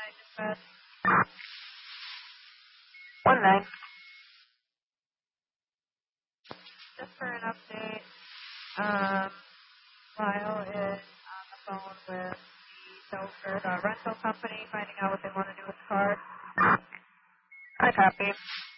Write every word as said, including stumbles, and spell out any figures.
Uh, One nine. Just for an update, um, Lyle is on the phone with the Dover, the rental company, finding out what they want to do with the car. I copy.